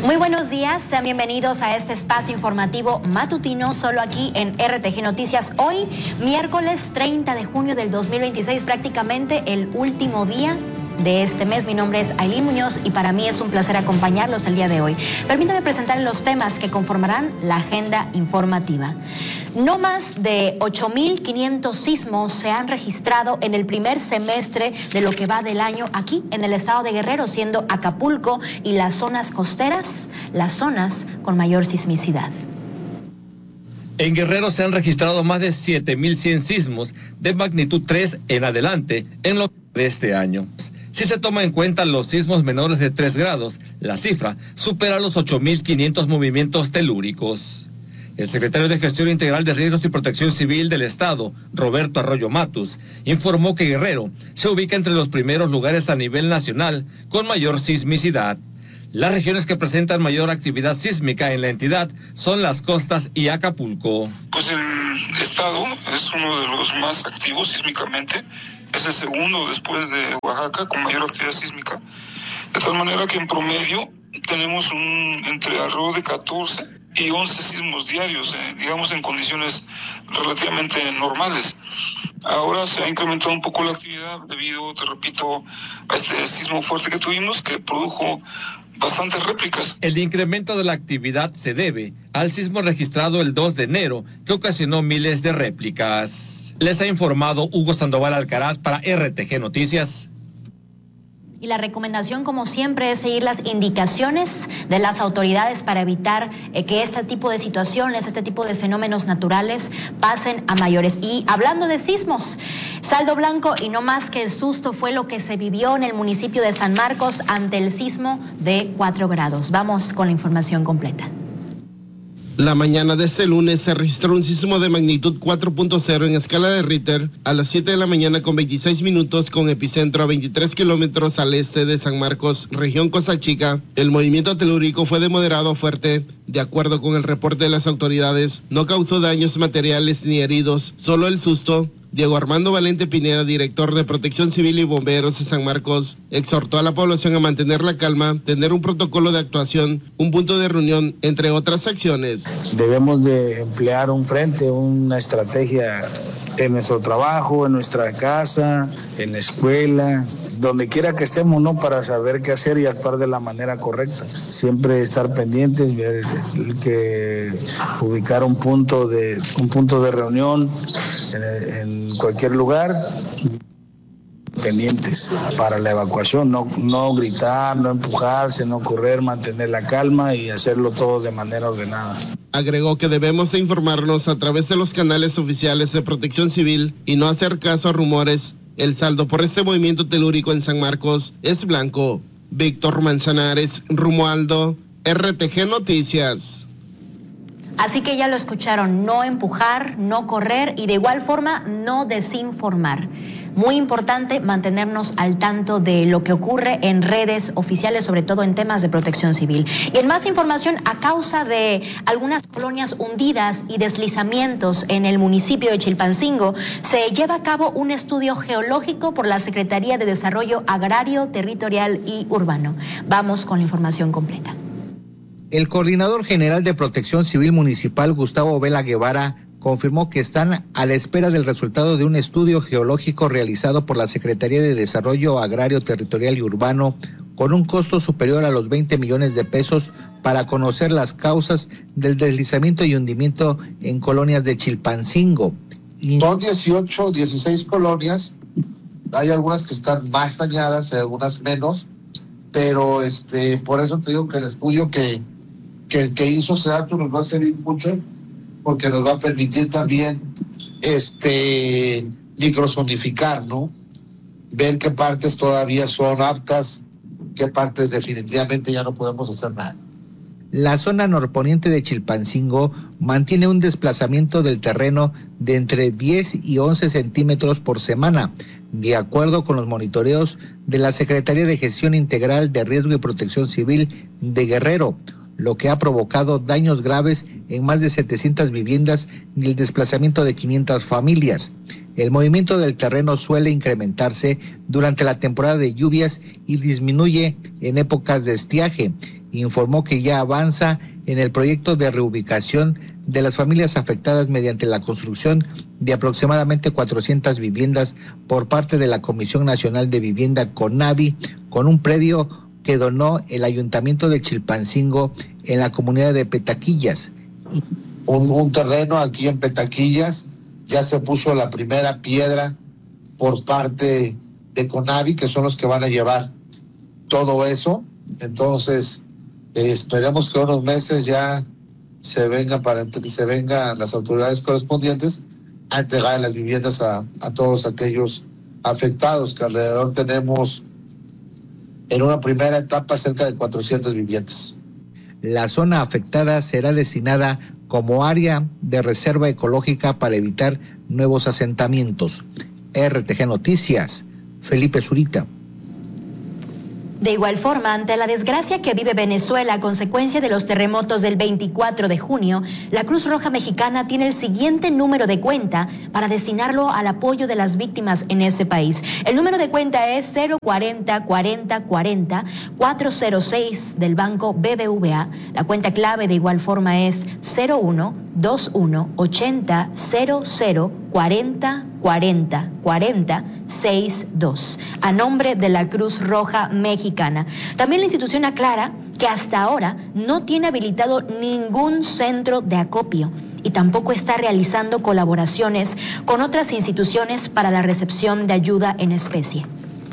Muy buenos días, sean bienvenidos a este espacio informativo matutino solo aquí en RTG Noticias. Hoy, miércoles 30 de junio del 2026, prácticamente el último día de este mes. Mi nombre es Ailín Muñoz y para mí es un placer acompañarlos el día de hoy. Permítanme presentar los temas que conformarán la agenda informativa. No más de 8.500 sismos se han registrado en el primer semestre de lo que va del año aquí en el estado de Guerrero, siendo Acapulco y las zonas costeras las zonas con mayor sismicidad. En Guerrero se han registrado más de 7.100 sismos de magnitud 3 en adelante en lo de este año. Si se toma en cuenta los sismos menores de 3 grados, la cifra supera los 8.500 movimientos telúricos. El secretario de Gestión Integral de Riesgos y Protección Civil del Estado, Roberto Arroyo Matus, informó que Guerrero se ubica entre los primeros lugares a nivel nacional con mayor sismicidad. Las regiones que presentan mayor actividad sísmica en la entidad son las costas y Acapulco. Pues el estado es uno de los más activos sísmicamente, es el segundo después de Oaxaca con mayor actividad sísmica, de tal manera que en promedio tenemos entre alrededor de 14 y 11 sismos diarios, digamos en condiciones relativamente normales. Ahora se ha incrementado un poco la actividad debido, te repito, a este sismo fuerte que tuvimos que produjo bastantes réplicas. El incremento de la actividad se debe al sismo registrado el 2 de enero que ocasionó miles de réplicas. Les ha informado Hugo Sandoval Alcaraz para RTG Noticias. Y la recomendación, como siempre, es seguir las indicaciones de las autoridades para evitar que este tipo de situaciones, este tipo de fenómenos naturales pasen a mayores. Y hablando de sismos, saldo blanco y no más que el susto fue lo que se vivió en el municipio de San Marcos ante el sismo de 4 grados. Vamos con la información completa. La mañana de este lunes se registró un sismo de magnitud 4.0 en escala de Richter a las 7 de la mañana con 26 minutos con epicentro a 23 kilómetros al este de San Marcos, región Costa Chica. El movimiento telúrico fue de moderado a fuerte. De acuerdo con el reporte de las autoridades, no causó daños materiales ni heridos, solo el susto. Diego Armando Valente Pineda, director de Protección Civil y Bomberos de San Marcos, exhortó a la población a mantener la calma, tener un protocolo de actuación, un punto de reunión, entre otras acciones. Debemos de emplear un frente, una estrategia en nuestro trabajo, en nuestra casa, en la escuela, donde quiera que estemos, ¿no? Para saber qué hacer y actuar de la manera correcta. Siempre estar pendientes, ver que ubicar un punto de reunión en cualquier lugar, pendientes para la evacuación, no gritar, no empujarse, no correr, mantener la calma y hacerlo todo de manera ordenada. Agregó que debemos de informarnos a través de los canales oficiales de Protección Civil y no hacer caso a rumores. El saldo por este movimiento telúrico en San Marcos es blanco. Víctor Manzanares, Romualdo, RTG Noticias. Así que ya lo escucharon, no empujar, no correr y de igual forma no desinformar. Muy importante mantenernos al tanto de lo que ocurre en redes oficiales, sobre todo en temas de protección civil. Y en más información, a causa de algunas colonias hundidas y deslizamientos en el municipio de Chilpancingo, se lleva a cabo un estudio geológico por la Secretaría de Desarrollo Agrario, Territorial y Urbano. Vamos con la información completa. El coordinador general de Protección Civil Municipal, Gustavo Vela Guevara, confirmó que están a la espera del resultado de un estudio geológico realizado por la Secretaría de Desarrollo Agrario, Territorial y Urbano con un costo superior a los 20 millones de pesos para conocer las causas del deslizamiento y hundimiento en colonias de Chilpancingo. Son 18, 16 colonias, hay algunas que están más dañadas, hay algunas menos, pero por eso te digo que el estudio que hizo SEDATU nos va a servir mucho, porque nos va a permitir también microzonificar, ¿no? Ver qué partes todavía son aptas, qué partes definitivamente ya no podemos hacer nada. La zona norponiente de Chilpancingo mantiene un desplazamiento del terreno de entre 10 y 11 centímetros por semana, de acuerdo con los monitoreos de la Secretaría de Gestión Integral de Riesgo y Protección Civil de Guerrero, lo que ha provocado daños graves en más de 700 viviendas y el desplazamiento de 500 familias. El movimiento del terreno suele incrementarse durante la temporada de lluvias y disminuye en épocas de estiaje, informó que ya avanza en el proyecto de reubicación de las familias afectadas mediante la construcción de aproximadamente 400 viviendas por parte de la Comisión Nacional de Vivienda CONAVI, con un predio que donó el Ayuntamiento de Chilpancingo en la comunidad de Petaquillas. Un terreno aquí en Petaquillas, ya se puso la primera piedra por parte de CONAVI, que son los que van a llevar todo eso. Entonces, esperemos que unos meses ya se vengan las autoridades correspondientes a entregar las viviendas a todos aquellos afectados, que alrededor tenemos en una primera etapa cerca de 400 viviendas. La zona afectada será destinada como área de reserva ecológica para evitar nuevos asentamientos. RTG Noticias, Felipe Zurita. De igual forma, ante la desgracia que vive Venezuela a consecuencia de los terremotos del 24 de junio, la Cruz Roja Mexicana tiene el siguiente número de cuenta para destinarlo al apoyo de las víctimas en ese país. El número de cuenta es 040 40 40 406 del Banco BBVA. La cuenta clave de igual forma es 01 21 80 00 40 40 40 62, a nombre de la Cruz Roja Mexicana. También la institución aclara que hasta ahora no tiene habilitado ningún centro de acopio y tampoco está realizando colaboraciones con otras instituciones para la recepción de ayuda en especie.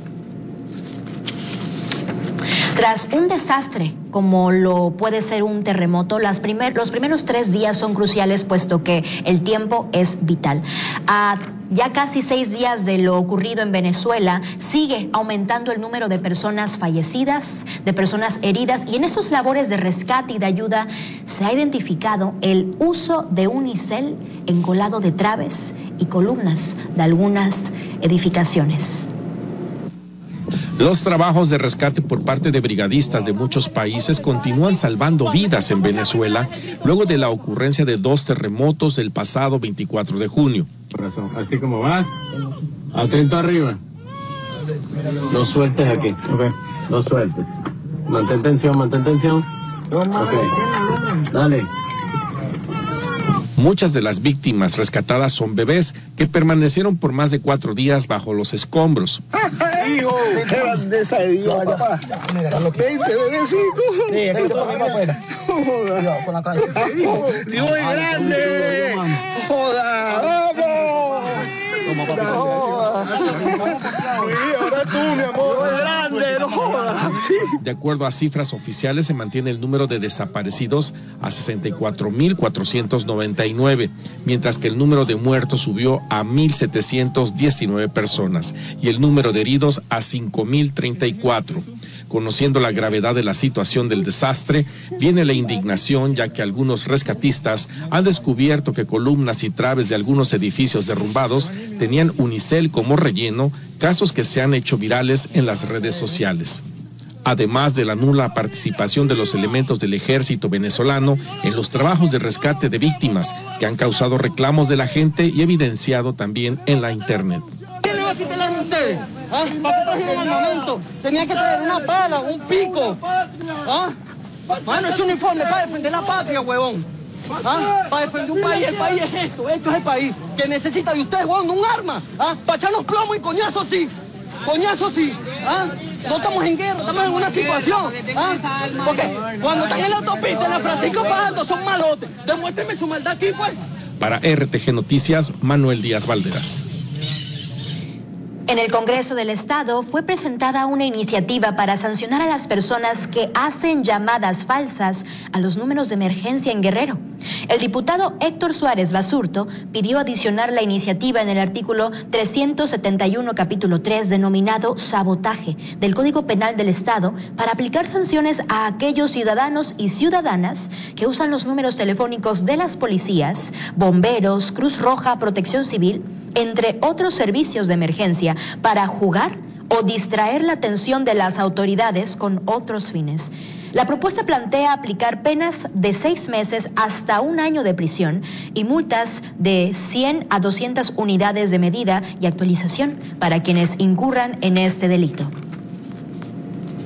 Tras un desastre como lo puede ser un terremoto, los primeros 3 días son cruciales, puesto que el tiempo es vital. Ya casi 6 días de lo ocurrido en Venezuela, sigue aumentando el número de personas fallecidas, de personas heridas, y en esos labores de rescate y de ayuda se ha identificado el uso de unicel encolado de traves y columnas de algunas edificaciones. Los trabajos de rescate por parte de brigadistas de muchos países continúan salvando vidas en Venezuela luego de la ocurrencia de 2 terremotos del pasado 24 de junio. Así como vas, atento arriba. No sueltes aquí, ok. No sueltes. Mantén tensión, mantén tensión. Ok. Dale. Muchas de las víctimas rescatadas son bebés que permanecieron por más de 4 días bajo los escombros. Hijo, qué grandeza de Dios, papá. Vente, bebecito. Sí, aquí todo mismo afuera. Joda. Con la cabeza. Dios es grande. Joda, vamos. Ahora tú, mi amor. Dios es grande, no jodas. De acuerdo a cifras oficiales, se mantiene el número de desaparecidos a 64.499, mientras que el número de muertos subió a 1.719 personas y el número de heridos a 5.034. Conociendo la gravedad de la situación del desastre, viene la indignación, ya que algunos rescatistas han descubierto que columnas y traves de algunos edificios derrumbados tenían unicel como relleno, casos que se han hecho virales en las redes sociales. Además de la nula participación de los elementos del ejército venezolano en los trabajos de rescate de víctimas, que han causado reclamos de la gente y evidenciado también en la internet. ¿Qué le va a quitar a ustedes? ¿Ah? ¿Para qué trajeron armamento? Tenía que traer una pala, un pico. ¿Ah? Mano, es un uniforme para defender la patria, huevón. ¿Ah? Para defender un país. El país es esto es el país que necesita de ustedes, huevón, un arma. ¿Ah? Para echarnos plomo y coñazo sí. Coñazo sí. ¿Ah? No estamos en guerra, estamos en una situación. ¿Ah? Porque cuando están en la autopista, en la Francisco Fajardo, son malotes. Demuéstrenme su maldad aquí, pues. Para RTG Noticias, Manuel Díaz Valderas. En el Congreso del Estado fue presentada una iniciativa para sancionar a las personas que hacen llamadas falsas a los números de emergencia en Guerrero. El diputado Héctor Suárez Basurto pidió adicionar la iniciativa en el artículo 371, capítulo 3, denominado sabotaje del Código Penal del Estado, para aplicar sanciones a aquellos ciudadanos y ciudadanas que usan los números telefónicos de las policías, bomberos, Cruz Roja, Protección Civil, entre otros servicios de emergencia, para jugar o distraer la atención de las autoridades con otros fines. La propuesta plantea aplicar penas de 6 meses hasta 1 año de prisión y multas de 100 a 200 unidades de medida y actualización para quienes incurran en este delito.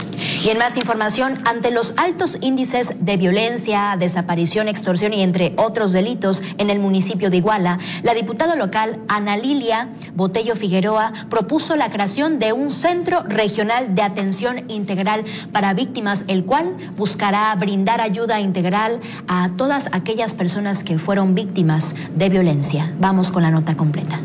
Y en más información, ante los altos índices de violencia, desaparición, extorsión y entre otros delitos en el municipio de Iguala, la diputada local Ana Lilia Botello Figueroa propuso la creación de un centro regional de atención integral para víctimas, el cual buscará brindar ayuda integral a todas aquellas personas que fueron víctimas de violencia. Vamos con la nota completa.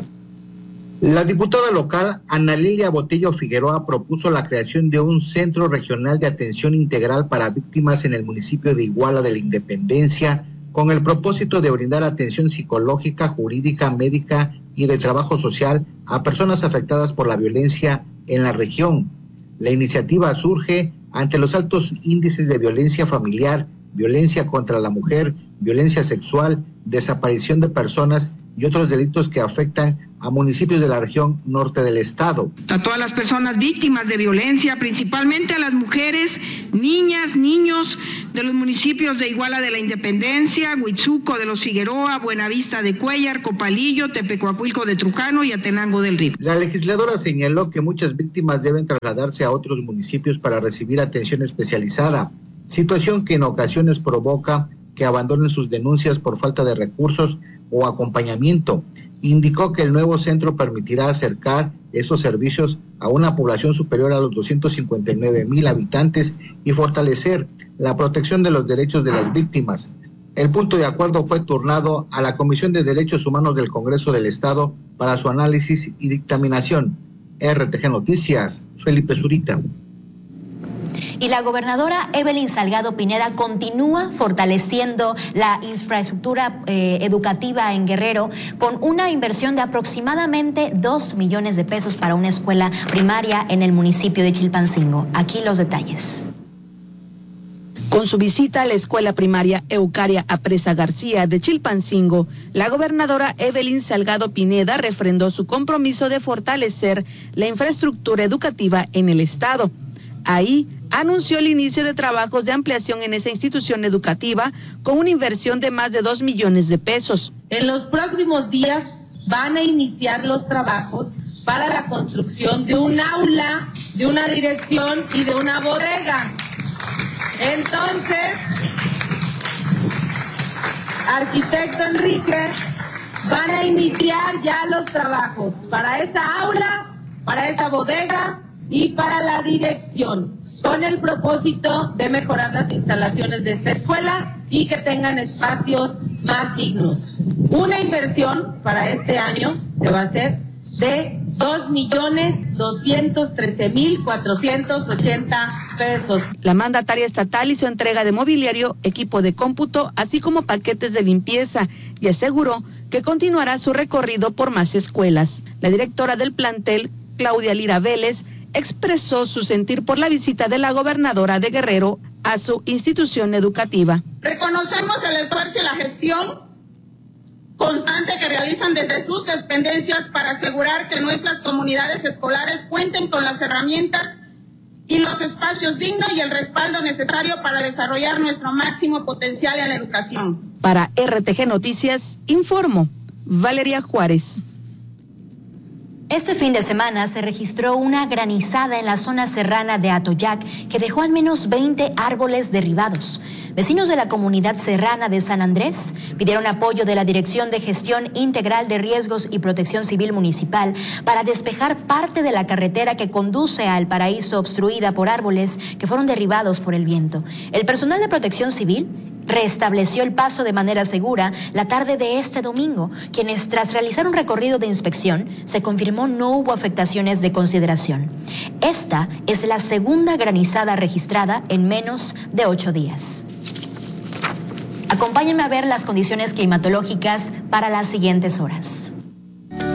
La diputada local Ana Lilia Botello Figueroa propuso la creación de un centro regional de atención integral para víctimas en el municipio de Iguala de la Independencia, con el propósito de brindar atención psicológica, jurídica, médica y de trabajo social a personas afectadas por la violencia en la región. La iniciativa surge ante los altos índices de violencia familiar, violencia contra la mujer, violencia sexual, desaparición de personas y otros delitos que afectan a municipios de la región norte del estado. A todas las personas víctimas de violencia, principalmente a las mujeres, niñas, niños de los municipios de Iguala de la Independencia, Huitzuco de los Figueroa, Buenavista de Cuellar, Copalillo, Tepecuacuilco de Trujano y Atenango del Río. La legisladora señaló que muchas víctimas deben trasladarse a otros municipios para recibir atención especializada, situación que en ocasiones provoca que abandonen sus denuncias por falta de recursos o acompañamiento. Indicó que el nuevo centro permitirá acercar estos servicios a una población superior a los 259,000 habitantes y fortalecer la protección de los derechos de las víctimas. El punto de acuerdo fue turnado a la Comisión de Derechos Humanos del Congreso del Estado para su análisis y dictaminación. RTG Noticias, Felipe Zurita. Y la gobernadora Evelyn Salgado Pineda continúa fortaleciendo la infraestructura educativa en Guerrero con una inversión de aproximadamente 2 millones de pesos para una escuela primaria en el municipio de Chilpancingo. Aquí los detalles. Con su visita a la escuela primaria Eucaria Apresa García de Chilpancingo, la gobernadora Evelyn Salgado Pineda refrendó su compromiso de fortalecer la infraestructura educativa en el estado. Ahí anunció el inicio de trabajos de ampliación en esa institución educativa con una inversión de más de 2 millones de pesos. En los próximos días van a iniciar los trabajos para la construcción de un aula, de una dirección y de una bodega. Entonces, arquitecto Enrique, van a iniciar ya los trabajos para esa aula, para esa bodega y para la dirección, con el propósito de mejorar las instalaciones de esta escuela y que tengan espacios más dignos. Una inversión para este año que va a ser de 2.213.480 pesos. La mandataria estatal hizo entrega de mobiliario, equipo de cómputo, así como paquetes de limpieza, y aseguró que continuará su recorrido por más escuelas. La directora del plantel, Claudia Lira Vélez, expresó su sentir por la visita de la gobernadora de Guerrero a su institución educativa. Reconocemos el esfuerzo y la gestión constante que realizan desde sus dependencias para asegurar que nuestras comunidades escolares cuenten con las herramientas y los espacios dignos y el respaldo necesario para desarrollar nuestro máximo potencial en la educación. Para RTG Noticias, informó Valeria Juárez. Este fin de semana se registró una granizada en la zona serrana de Atoyac que dejó al menos 20 árboles derribados. Vecinos de la comunidad serrana de San Andrés pidieron apoyo de la Dirección de Gestión Integral de Riesgos y Protección Civil Municipal para despejar parte de la carretera que conduce al Paraíso obstruida por árboles que fueron derribados por el viento. El personal de Protección Civil restableció el paso de manera segura la tarde de este domingo, quienes tras realizar un recorrido de inspección se confirmó no hubo afectaciones de consideración. Esta es la segunda granizada registrada en menos de 8 días. Acompáñenme a ver las condiciones climatológicas para las siguientes horas.